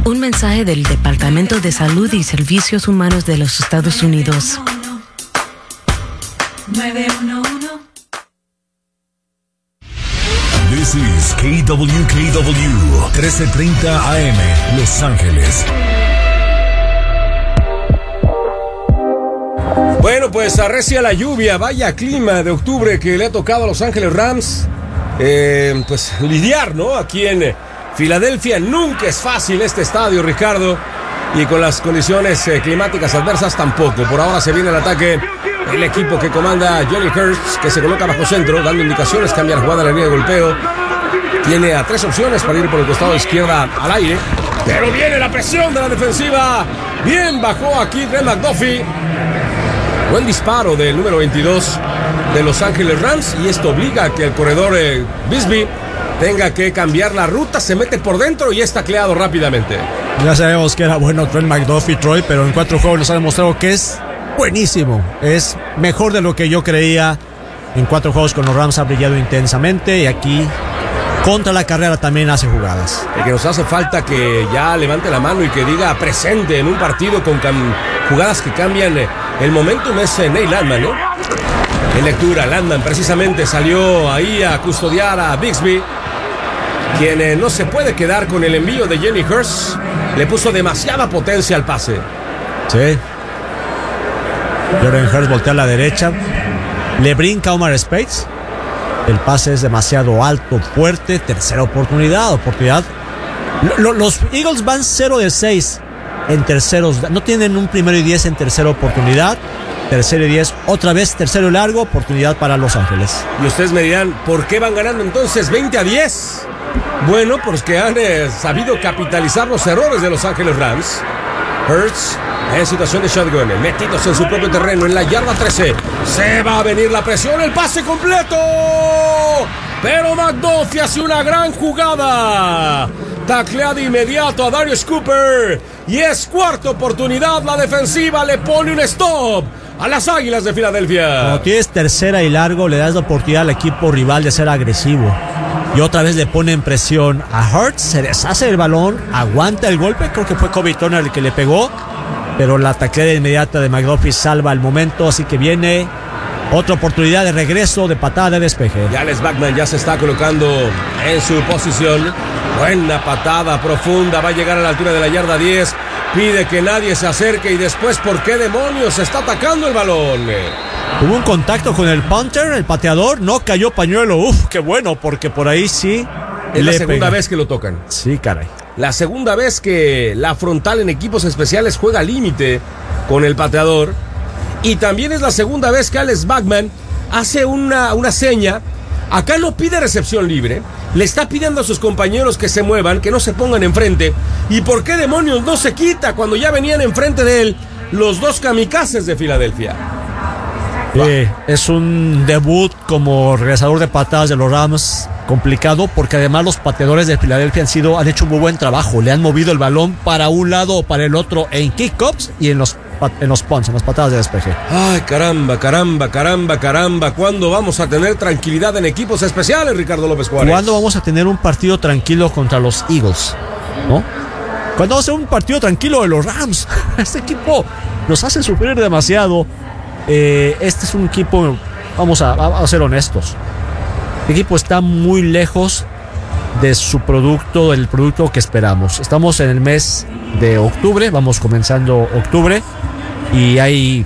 Un mensaje del Departamento de Salud y Servicios Humanos de los Estados Unidos. 911. This is KWKW 1330 AM, Los Ángeles. Bueno, pues arrecia la lluvia, vaya clima de octubre que le ha tocado a Los Ángeles Rams. Pues lidiar, ¿no? Aquí en Filadelfia nunca es fácil este estadio, Ricardo. Y con las condiciones climáticas adversas tampoco. Por ahora se viene el ataque. El equipo que comanda Johnny Hurts, que se coloca bajo centro, dando indicaciones, cambia la jugada en la línea de golpeo. Tiene a 3 opciones para ir por el costado de izquierda al aire. Pero viene la presión de la defensiva. Bien bajó aquí Trent McDuffie. Buen disparo del número 22 de Los Ángeles Rams. Y esto obliga a que el corredor Bisbee tenga que cambiar la ruta. Se mete por dentro y es tacleado rápidamente. Ya sabemos que era bueno Trent McDuffie, Troy, pero en 4 juegos nos ha demostrado que es buenísimo. Es mejor de lo que yo creía. En 4 juegos con los Rams ha brillado intensamente y aquí contra la carrera también hace jugadas. El que nos hace falta que ya levante la mano y que diga presente en un partido con jugadas que cambian el momentum es Neil Landman, ¿no? En lectura, Landman precisamente salió ahí a custodiar a Bigsby, quien no se puede quedar con el envío de Johnny Hurts. Le puso demasiada potencia al pase. Sí. Jordan Hurts voltea a la derecha. Le brinca a Omar Speights. El pase es demasiado alto, fuerte. Tercera oportunidad. Los Eagles van 0 de 6 en terceros. No tienen un 1º y 10 en tercera oportunidad. Tercero y 10. Otra vez tercero y largo. Oportunidad para Los Ángeles. Y ustedes me dirán, ¿por qué van ganando entonces 20-10? Bueno, porque han sabido capitalizar los errores de Los Ángeles Rams. Hurts en situación de shotgun, metidos en su propio terreno en la yarda 13. Se va a venir la presión, el pase completo. Pero McDuffie hace una gran jugada. Taclea de inmediato a Darius Cooper. Y es cuarta oportunidad. La defensiva le pone un stop a las Águilas de Filadelfia. Cuando tienes tercera y largo, le das la oportunidad al equipo rival de ser agresivo. Y otra vez le ponen presión a Hurts, se deshace el balón, aguanta el golpe, creo que fue Kobe Turner el que le pegó, pero la taclea inmediata de McDuffie salva el momento, así que viene otra oportunidad de regreso, de patada de despeje. Ya Alex Bachman ya se está colocando en su posición. Buena patada profunda, va a llegar a la altura de la yarda 10, pide que nadie se acerque y después, ¿por qué demonios se está atacando el balón? Hubo un contacto con el punter, el pateador, no cayó pañuelo. Uf, qué bueno, porque por ahí sí. Es la segunda vez que lo tocan. Sí, caray. La segunda vez que la frontal en equipos especiales juega límite con el pateador. Y también es la segunda vez que Alex Bachman hace una seña. Acá no pide recepción libre. Le está pidiendo a sus compañeros que se muevan, que no se pongan enfrente. ¿Y por qué demonios no se quita cuando ya venían enfrente de él los dos kamikazes de Filadelfia? Es un debut como regresador de patadas de los Rams complicado, porque además los pateadores de Filadelfia han hecho un muy buen trabajo. Le han movido el balón para un lado o para el otro en kickoffs y en los punts, en las patadas de despeje. Ay, caramba. ¿Cuándo vamos a tener tranquilidad en equipos especiales, Ricardo López Juárez? ¿Cuándo vamos a tener un partido tranquilo contra los Eagles? ¿No? ¿Cuándo va a ser un partido tranquilo de los Rams? Este equipo nos hace sufrir demasiado. Este es un equipo, vamos a ser honestos, el equipo está muy lejos de su producto, del producto que esperamos. Estamos en el mes de octubre, vamos comenzando octubre y hay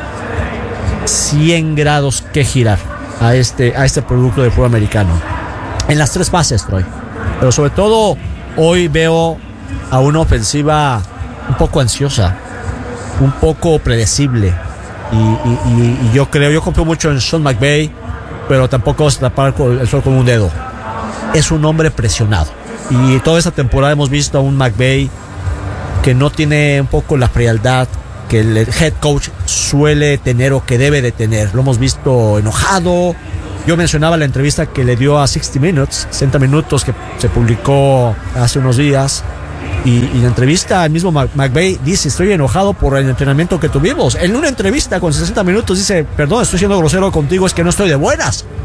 100 grados que girar a este producto de fútbol americano en las 3 fases, Troy. Pero sobre todo hoy veo a una ofensiva un poco ansiosa, un poco predecible. Y yo confío mucho en Sean McVay, pero tampoco vas a tapar el sol con un dedo. Es un hombre presionado. Y toda esta temporada hemos visto a un McVay que no tiene un poco la frialdad que el head coach suele tener o que debe de tener. Lo hemos visto enojado. Yo mencionaba la entrevista que le dio a 60 Minutos, que se publicó hace unos días. Y en la entrevista el mismo McVay dice: estoy enojado por el entrenamiento que tuvimos. En una entrevista con 60 Minutos dice: perdón, estoy siendo grosero contigo, es que no estoy de buenas.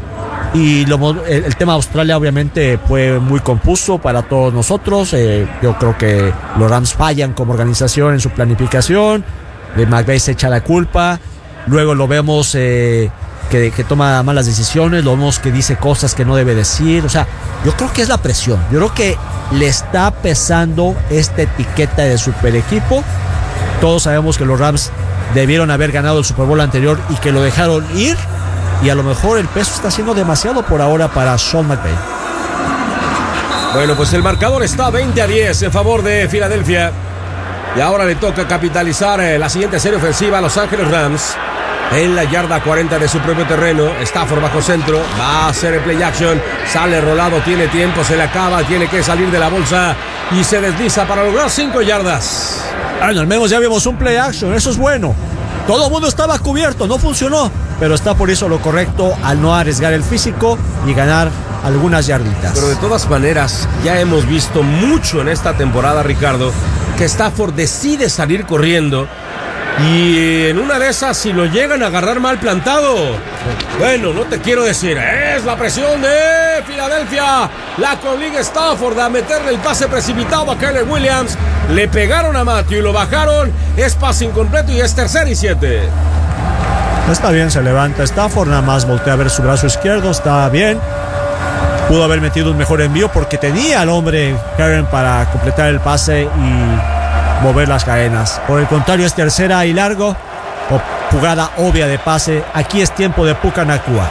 Y el tema Australia obviamente fue muy confuso para todos nosotros. Yo creo que los Rams fallan como organización en su planificación. McVay se echa la culpa. Luego lo vemos que toma malas decisiones. Lo vemos que dice cosas que no debe decir. O sea, yo creo que es la presión. Yo creo que le está pesando esta etiqueta de super equipo. Todos sabemos que los Rams debieron haber ganado el Super Bowl anterior y que lo dejaron ir. Y a lo mejor el peso está siendo demasiado por ahora para Sean McVay. Bueno, pues el marcador está 20-10 en favor de Filadelfia. Y ahora le toca capitalizar la siguiente serie ofensiva a Los Ángeles Rams. En la yarda 40 de su propio terreno. Stafford bajo centro. Va a hacer el play action. Sale rolado, tiene tiempo, se le acaba. Tiene que salir de la bolsa y se desliza para lograr 5 yardas. Al menos ya vimos un play action, eso es bueno. Todo el mundo estaba cubierto, no funcionó. Pero está por eso lo correcto al no arriesgar el físico y ganar algunas yarditas. Pero de todas maneras, ya hemos visto mucho en esta temporada, Ricardo, que Stafford decide salir corriendo. Y en una de esas, si lo llegan a agarrar mal plantado, bueno, no te quiero decir, es la presión de Filadelfia, la que obliga a Stafford a meterle el pase precipitado a Kyler Williams. Le pegaron a Matthew y lo bajaron, es pase incompleto y es 3rd y 7. Está bien, se levanta Stafford, nada más voltea a ver su brazo izquierdo, está bien. Pudo haber metido un mejor envío porque tenía al hombre Karen para completar el pase y mover las cadenas. Por el contrario, es 3rd y largo o jugada obvia de pase. Aquí es tiempo de Puka Nacua.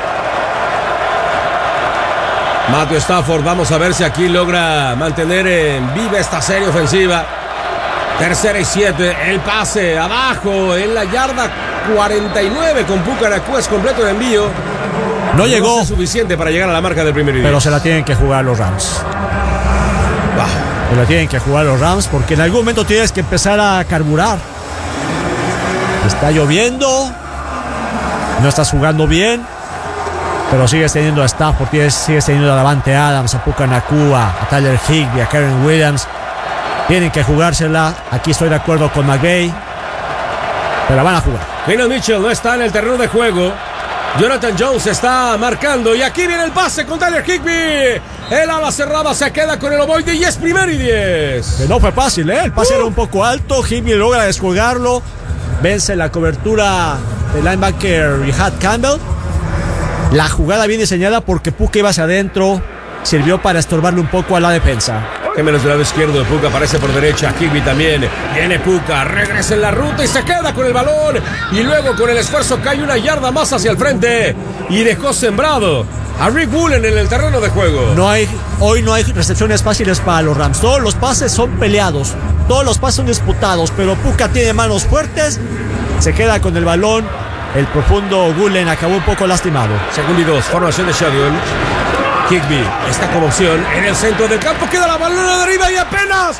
Matthew Stafford, vamos a ver si aquí logra mantener en viva esta serie ofensiva. 3rd y 7, el pase abajo en la yarda 49 con Puka Nacua, es completo de envío. No llegó. Es suficiente para llegar a la marca del primer y 10. Pero se la tienen que jugar los Rams. Se la tienen que jugar los Rams porque en algún momento tienes que empezar a carburar. Está lloviendo. No estás jugando bien. Pero sigues teniendo a Stafford, sigues teniendo a Davante Adams, a Puka Nacua, a Tyler Higbee, a Karen Williams. Tienen que jugársela. Aquí estoy de acuerdo con McVay. Pero la van a jugar. Keenan Mitchell no está en el terreno de juego. Jonathan Jones está marcando. Y aquí viene el pase con Tyler Higbee. El ala cerrada se queda con el ovoide y es 1st y 10. Que no fue fácil, ¿eh? El pase era un poco alto. Higbee logra descolgarlo. Vence la cobertura del linebacker Rihad Campbell. La jugada bien diseñada porque Puka iba hacia adentro. Sirvió para estorbarle un poco a la defensa. Que menos del lado izquierdo de Puka, aparece por derecha. Higbee también. Viene Puka, regresa en la ruta y se queda con el balón. Y luego con el esfuerzo cae una yarda más hacia el frente. Y dejó sembrado a Rick Woolen en el terreno de juego. Hoy no hay recepciones fáciles para los Rams. Todos los pases son peleados. Todos los pases son disputados. Pero Puka tiene manos fuertes. Se queda con el balón. El profundo Woolen acabó un poco lastimado. 2nd y 2, formación de Shotgun. Higbee está como opción en el centro del campo. Queda la balona de arriba y apenas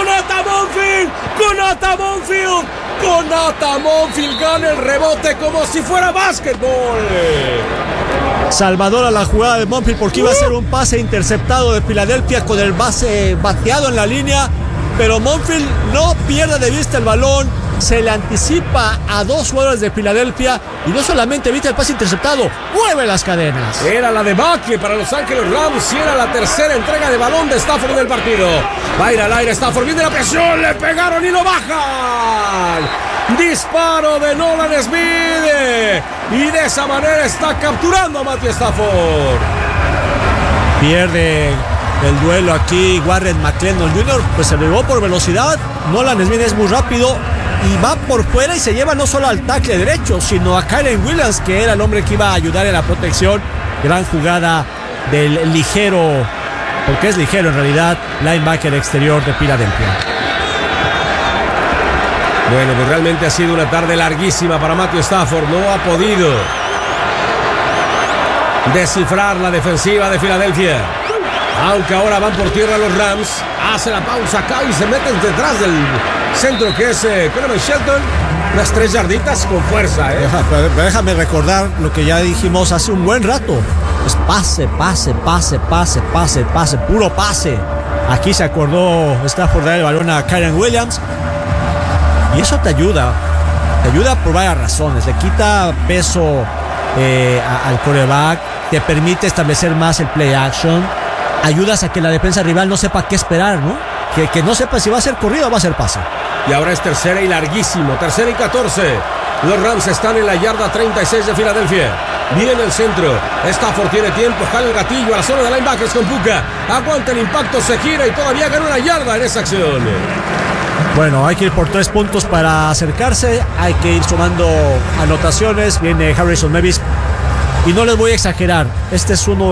Konata Monfield gana el rebote como si fuera básquetbol. Salvador a la jugada de Monfield porque iba a ser un pase interceptado de Filadelfia con el base bateado en la línea. Pero Monfield no pierde de vista el balón. Se le anticipa a 2 jugadores de Filadelfia y no solamente evita el pase interceptado, mueve las cadenas. Era la debacle para Los Ángeles Rams y era la 3ª entrega de balón de Stafford en el partido. Va a ir al aire Stafford, viene la presión, le pegaron y lo bajan. Disparo de Nolan Smith y de esa manera está capturando a Matthew Stafford. Pierde el duelo aquí Warren McClendon Jr. Pues se lo llevó por velocidad. Nolan Smith es muy rápido y va por fuera y se lleva no solo al tackle derecho, sino a Kyren Williams, que era el hombre que iba a ayudar en la protección. Gran jugada del ligero, porque es ligero en realidad, linebacker exterior de Filadelfia. Bueno, pues realmente ha sido una tarde larguísima para Matthew Stafford. No ha podido descifrar la defensiva de Filadelfia. Aunque ahora van por tierra los Rams. Hace la pausa acá y se meten detrás del centro que es Coleman Shelton. Unas 3 yarditas con fuerza, ¿eh? Déjame recordar lo que ya dijimos hace un buen rato. Es pase, puro pase. Aquí se acordó Stafford dar el balón a Kyren Williams. Y eso te ayuda por varias razones. Le quita peso al quarterback. te permite establecer más el play action, ayudas a que la defensa rival no sepa qué esperar, ¿no? Que no sepa si va a ser corrido o va a ser pase. Y ahora es tercera y larguísimo, tercera y 14. Los Rams están en la yarda 36 de Filadelfia. Viene el centro. Stafford tiene tiempo, jala el gatillo a la zona de linebackers con Puka. Aguanta el impacto, se gira y todavía gana una yarda en esa acción. Bueno, hay que ir por 3 puntos para acercarse. Hay que ir sumando anotaciones. Viene Harrison Mevis. Y no les voy a exagerar. Este es uno